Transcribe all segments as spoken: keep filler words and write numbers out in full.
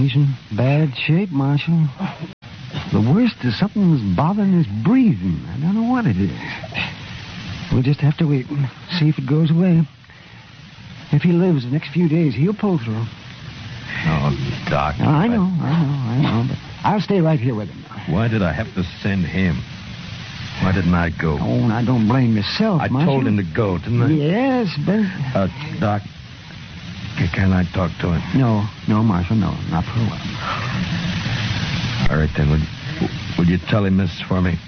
He's in bad shape, Marshal. The worst is something's bothering his breathing. I don't know what it is. We'll just have to wait and see if it goes away. If he lives the next few days, he'll pull through. Oh, Doc. No, I know, I know, I know, but I'll stay right here with him. Why did I have to send him? Why didn't I go? Oh, and I don't blame myself, I Marshal. told him to go, didn't I? Yes, but... Uh, Doc, can I talk to him? No, no, Marshal, no, not for a while. All right, then. Will, will you tell him this for me?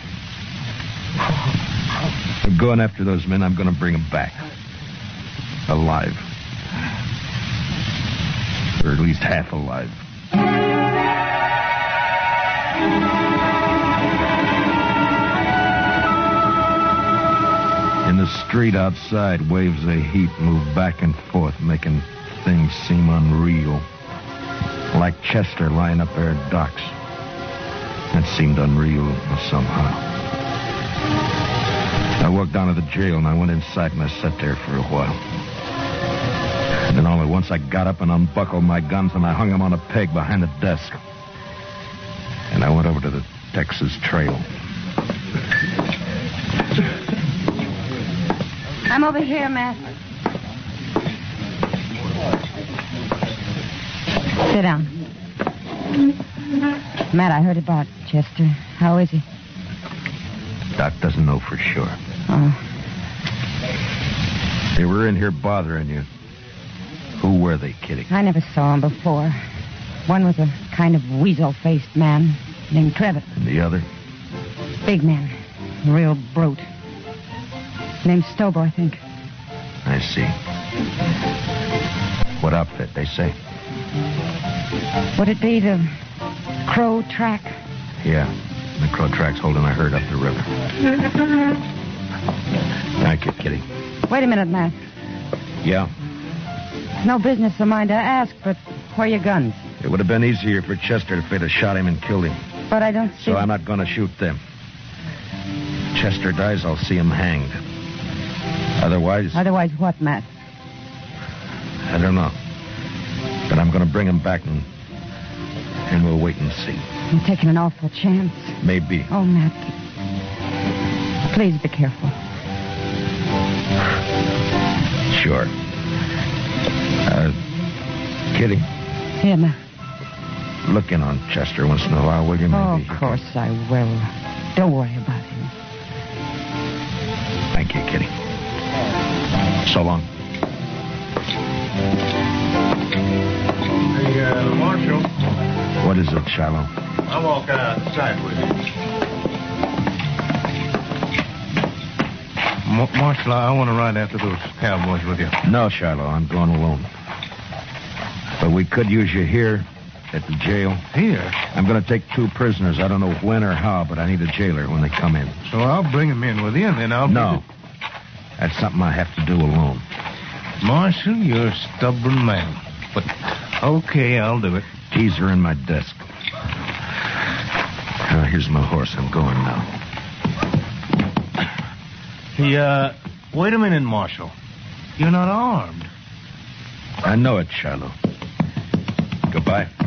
I'm going after those men. I'm going to bring them back. Alive. Or at least half alive. In the street outside, waves of heat move back and forth, making things seem unreal. Like Chester lying up there at docks. That seemed unreal somehow. I walked down to the jail and I went inside and I sat there for a while. And then all at once I got up and unbuckled my guns and I hung them on a peg behind the desk. And I went over to the Texas Trail. I'm over here, Matt. Sit down. Matt, I heard about Chester. How is he? Doc doesn't know for sure. Oh. They were in here bothering you. Who were they, Kitty? I never saw him before. One was a kind of weasel-faced man named Trevitt. And the other? Big man. Real brute. Named Stobo, I think. I see. What outfit, they say? Would it be the Crow Track? Yeah. The Crow Track's holding a herd up the river. Thank you, Kitty. Wait a minute, Matt. Yeah? No business of mine to ask, but where are your guns? It would have been easier for Chester if they'd have shot him and killed him. But I don't see... So I'm not going to shoot them. Chester dies, I'll see him hanged. Otherwise... Otherwise what, Matt? I don't know. But I'm going to bring him back and... And we'll wait and see. You're taking an awful chance. Maybe. Oh, Matt. Please be careful. Sure. Uh, Kitty. Here, Matt. Look in on Chester once in a while, will you? Maybe Oh, you of can- course I will. Don't worry about him. Thank you, Kitty. So long. Hey, uh, Marshal. What is it, Shiloh? I'll walk outside with you. M- Marshal, I want to ride after those cowboys with you. No, Shiloh, I'm going alone. But we could use you here at the jail. Here? I'm going to take two prisoners. I don't know when or how, but I need a jailer when they come in. So I'll bring them in with you, and then I'll... be No. That's something I have to do alone. the- Marshal, you're a stubborn man. But, okay, I'll do it. Keys are in my desk. Uh, here's my horse. I'm going now. Hey, uh, wait a minute, Marshal. You're not armed. I know it, Shiloh. Goodbye.